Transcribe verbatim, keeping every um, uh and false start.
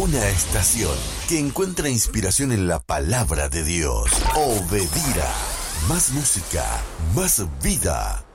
Una estación que encuentra inspiración en la palabra de Dios. Obedira. Más música, más vida.